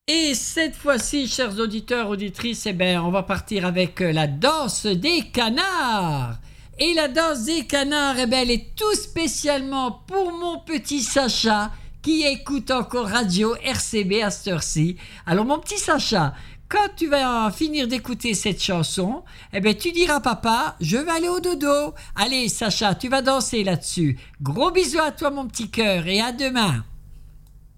Et cette fois-ci, chers auditeurs, auditrices, on va partir avec la danse des canards. Et la danse des canards, elle est tout spécialement pour mon petit Sacha qui écoute encore Radio RCB à cette heure-ci. Alors mon petit Sacha, quand tu vas finir d'écouter cette chanson, tu diras papa, je vais aller au dodo. Allez Sacha, tu vas danser là-dessus. Gros bisous à toi mon petit cœur et à demain.